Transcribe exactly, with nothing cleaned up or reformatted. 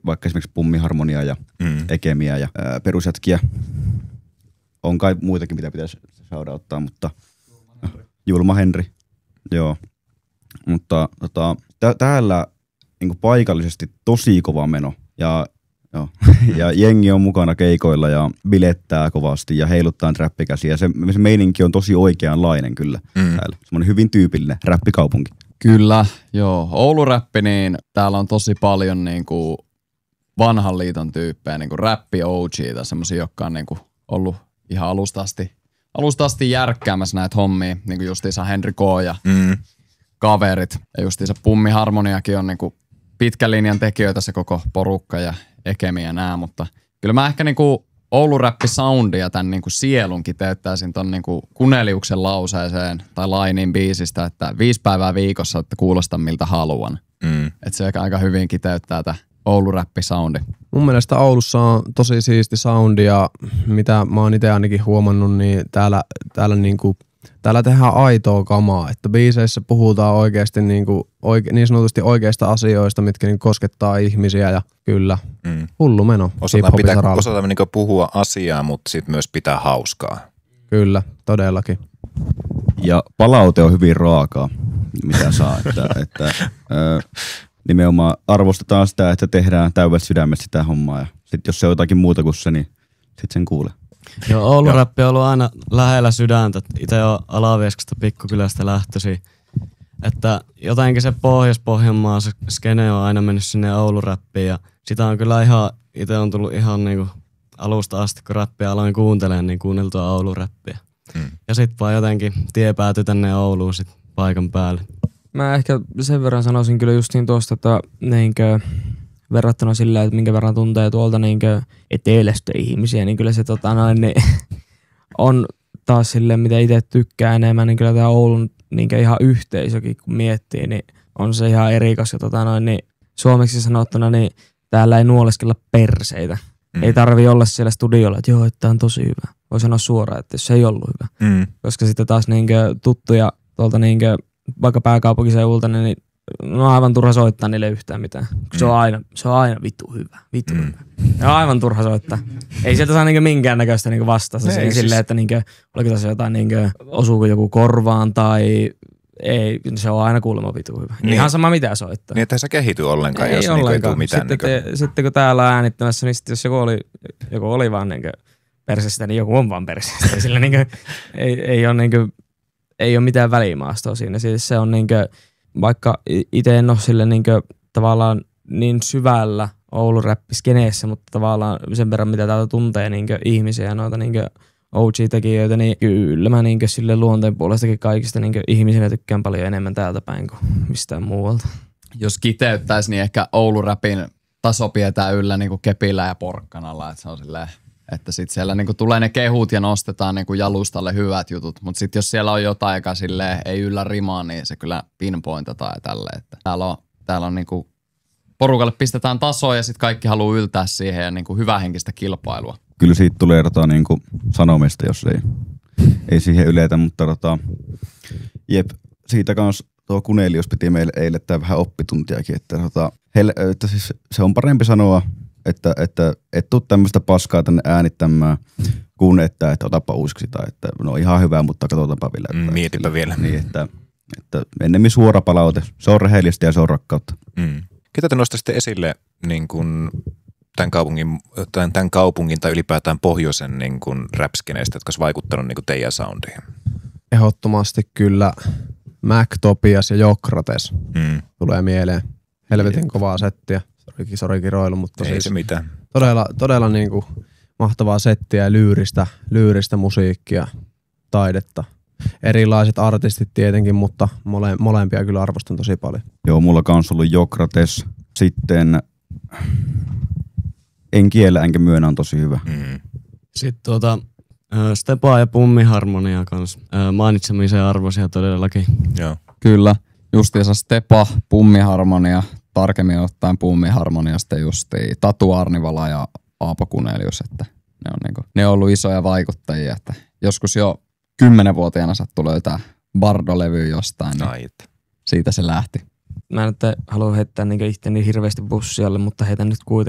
vaikka esimerkiksi Pummiharmonia ja mm. Ekemiä ja ää, perusjätkiä. On kai muitakin, mitä pitäisi saada ottaa, mutta Julma Henri, joo. Mutta tota, t- täällä niin kuin paikallisesti tosi kova meno ja, joo. ja jengi on mukana keikoilla ja bilettää kovasti ja heiluttaa räppikäsiä. Se, se meininki on tosi oikeanlainen kyllä mm. täällä. Semmoinen hyvin tyypillinen räppikaupunki. Kyllä, joo. Oulu-räppi, niin täällä on tosi paljon niinku vanhan liiton tyyppejä, niinku räppi O G:tä, semmosia, jotka on niinku ollut ihan alusta asti, alusta asti järkkäämässä näitä hommia, niinku justiinsa Henri K. ja mm. kaverit. Ja justiinsa Pummiharmoniakin on niinku pitkän linjan tekijöitä se koko porukka ja Ekemi ja nää, mutta kyllä mä ehkä niinku Oulu-räppi-soundia tän niinku sielun kiteyttäisin ton niinku Kuneliuksen lauseeseen tai Lainin biisistä, että viisi päivää viikossa, että kuulosta miltä haluan. Mm. Että se aika hyvin kiteyttää tää Oulu-räppi-soundi. Mun mielestä Oulussa on tosi siisti soundi ja mitä mä oon itse ainakin huomannut, niin täällä, täällä, niinku, täällä tehdään aitoa kamaa. Että biiseissä puhutaan oikeasti niinku, oike, niin sanotusti oikeista asioista, mitkä niinku koskettaa ihmisiä ja kyllä, mm. hullu meno. Osataan, pitää, osataan niinku puhua asiaa, mutta sit myös pitää hauskaa. Kyllä, todellakin. Ja palaute on hyvin raakaa, mitä saa. että, että, ö, nimenomaan arvostetaan sitä, että tehdään täydellä sydämessä sitä hommaa ja sit jos se on jotakin muuta kuin se, niin sit sen kuulee. Joo, Oulu-räppi on ollut aina lähellä sydäntä. Itse on Alavieskasta pikkukylästä lähtöisin. Että jotenkin se Pohjois-Pohjanmaa, se skene on aina mennyt sinne Oulu-räppiin ja sitä on kyllä ihan, itse on tullut ihan niinku alusta asti, kun räppiä aloin kuuntelemaan, niin kuunneltua Oulu-räppiä. Hmm. Ja sit vaan jotenkin tie päätyi tänne Ouluun sit paikan päälle. Mä ehkä sen verran sanoisin kyllä justiin tuosta, että niinkö verrattuna sillä, että minkä verran tuntee tuolta niinkö etelästä ihmisiä, niin kyllä se tota noin, niin on taas silleen, mitä itse tykkää enemmän, niin kyllä tää Oulun niinkö ihan yhteisökin, kun miettii, niin on se ihan erikas. Ja tota noin, niin suomeksi sanottuna, niin täällä ei nuoleskella perseitä. Mm. Ei tarvi olla siellä studiolla, että joo, että tää on tosi hyvä. Voi sanoa suoraan, että se ei ollut hyvä. Mm. Koska sitten taas niinkö tuttuja tuolta niinkö vaikka pääkaupunkiseudulta, niin no on aivan turha soittaa niille yhtään mitään. Se on aina, se on aina vittu hyvä. Vittu mm. hyvä. Ja on aivan turha soittaa. Ei sieltä saa niinkö minkäännäköistä niinkö vastausta siihen siis silleen, että niinkö, oliko tässä jotain niinkö, osuuko joku korvaan tai ei, se on aina kuulemma vittu hyvä. Niin. Ihan sama mitä soittaa. Niin, että se kehity ollenkaan, ei jos ollenkaan. Niinku ei tule mitään. Sitten, niinku. te, sitten kun täällä äänittämässä, niin sitten jos joku oli, joku oli vaan niinkö persestä, niin joku on vaan persestä. Sillä niinkö, ei, ei ole niinkö, ei ole mitään välimaastoa siinä. Siis se on niinkö, vaikka itse en ole sille niinkö tavallaan niin syvällä Oulu-räppiskeneessä, mutta tavallaan sen verran mitä täältä tuntee niinkö ihmisiä ja noita niinkö O G-tekijöitä, niin kyllä mä niinkö sille luonteen puolestakin kaikista niinkö ihmisinä tykkään paljon enemmän täältä päin kuin mistään muualta. Jos kiteyttäisi, niin ehkä Oulu-räpin taso pidetään yllä niinku kepillä ja porkkanalla, että se on silleen, että sit siellä niinku tulee ne kehut ja nostetaan niinku jalustalle hyvät jutut, mutta sitten jos siellä on jotain, joka silleen ei yllä rimaan, niin se kyllä pinpointataan ja tälleen, että täällä on, täällä on niinku porukalle pistetään tasoa ja sitten kaikki haluaa yltää siihen ja niinku hyvähenkistä kilpailua. Kyllä siitä tulee rata niinku sanomista, jos ei, ei siihen yletä, mutta rata, jep, siitä kanssa tuo Kunelius piti meille eilettää vähän oppituntiakin, että, rata, heille, että siis se on parempi sanoa, että, että et tuu tämmöistä paskaa tänne äänittämään, kun että, että otapa uusiksi tai että no ihan hyvä, mutta katsotaanpa vielä. Mm, mietipä vielä. Niin, että, että ennemmin suora palaute. Se on rehellistä ja se on rakkautta. Mm. Ketä te nostaisitte esille niin kun tämän, kaupungin, tämän, tämän kaupungin tai ylipäätään pohjoisen niin kun rap-skeneistä, jotka olisi vaikuttanut niin kun teidän soundiin? Ehdottomasti kyllä Mac, Topias ja Jokrates mm. tulee mieleen. Helvetin yeah. kovaa settiä. Sorikin, sorikin roilu, mutta ei siis se mitään. Todella, todella niin kuin mahtavaa settiä ja lyyristä, lyyristä musiikkia, taidetta. Erilaiset artistit tietenkin, mutta mole, molempia kyllä arvostan tosi paljon. Joo, mulla kans ollut Jokrates. Sitten En kiellä enkä myönnä on tosi hyvä. Mm. Sitten tuota, Stepa ja Pummiharmonia kanssa mainitsemisen arvoisia todellakin. Joo. Kyllä, justiinsa Stepa, Pummiharmonia, tarkemmin ottaen Pummiharmonia sitten justiin Tatu Arnivala ja Aapo Kunelius, että ne on, niinku, ne on ollut isoja vaikuttajia, että joskus jo kymmenvuotiaana sattui löytää Bardo-levyä jostain, niin Ait. siitä se lähti. Mä en nyt halua heittää niinku itteni hirveästi bussialle, mutta heitän nyt kuitenkin